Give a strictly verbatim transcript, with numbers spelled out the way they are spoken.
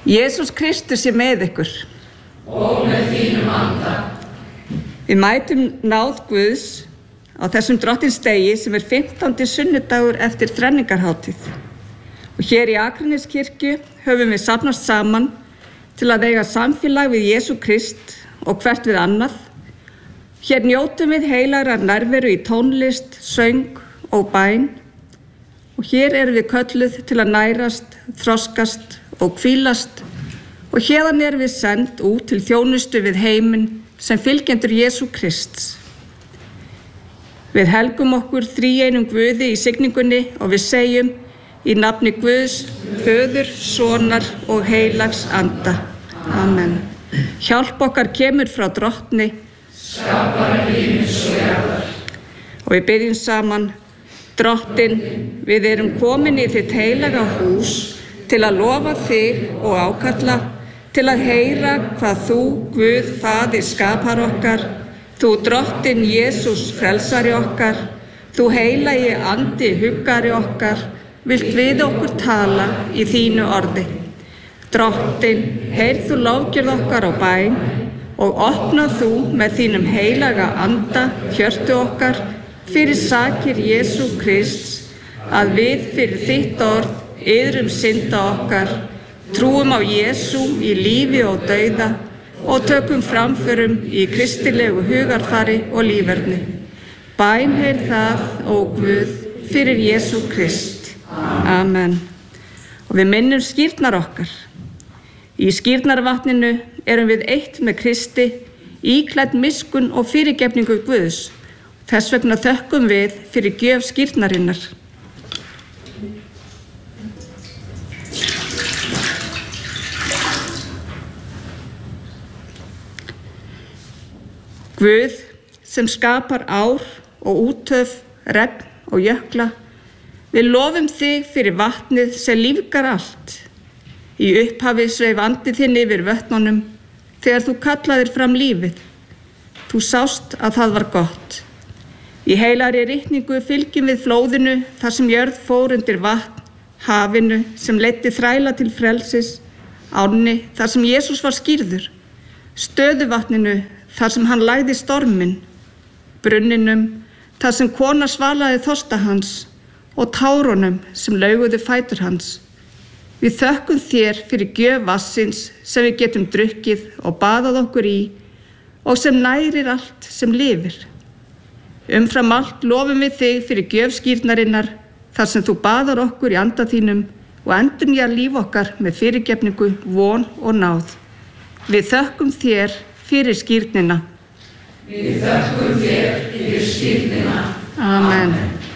Jesús Kristus sé með ykkur. Og með þínum anda. Við mætum náð Guðs á þessum drottinsdegi sem er fimmtándi sunnudagur eftir þrenningarhátíð. Og hér í Akraneskirkju höfum við safnast saman til að eiga samfélag við Jesú Krist og hvert við annað. Hér njótum við heilagrar nærveru í tónlist, söng og bæn. Og hér erum við kölluð til að nærast, þroskast og hvílast. Og hérðan erum við send út til þjónustu við heiminn sem fylgjendur Jesú Krists. Við helgum okkur þríeinum Guði í signingunni og við segjum í nafni Guðs, Föður, Sonar og heilags anda. Amen. Hjálp okkar kemur frá drottni, skapara himins og jarðar. Og við byrjum saman: Drottin, við erum komin í þitt heilaga hús til að lofa þig og ákalla, til að heyra hvað þú, Guð, Faðir, skapar okkar, þú Drottin Jesús, frelsari okkar, þú heilagi andi, huggari okkar, vilt við okkur tala í þínu orði. Drottin, heyrð þú lofgjörð okkar á bæn og opna þú með þínum heilaga anda hjörtu okkar fyrir sakir Jesú Krists, að við fyrir þitt orð yðrum synda okkar, trúum á Jesú í lífi og dauða og tökum framförum í kristilegu hugarfari og líferni. Bæn heyrð það, ó Guð, fyrir Jesú Krist. Amen. Og við minnum skírnar okkar. Í skírnarvatninu erum við eitt með Kristi, íklædd miskunn og fyrirgefningu Guðs. Þess vegna þökkum við fyrir gjöf skírnarinnar. Guð sem skapar ár og úthöf, regn og jökla, við lofum þig fyrir vatnið sem lífgar allt. Í upphafi sveif andi þinn yfir vötnunum þegar þú kallaðir fram lífið. Þú sást að það var gott. Í heilagri ritningu fylgjum við flóðinu þar sem jörð fór undir vatn, hafinu sem leiddi þræla til frelsis, ánni þar sem Jesús var skírður, stöðuvatninu þar sem hann lagði storminn, brunninum þar sem kona svalaði þorsta hans og tárunum sem lauguðu fætur hans. Við þökkum þér fyrir gjöf vatnsins sem við getum drukkið og baðað okkur í og sem nærir allt sem lifir. Umfram allt lofum við þig fyrir gjöf skírnarinnar þar sem þú baðar okkur í anda þínum og endurnýjar líf okkar með fyrirgefningu, von og náð. Við þökkum þér fyrir skírnina. Við þökkum þér fyrir skírnina. Amen.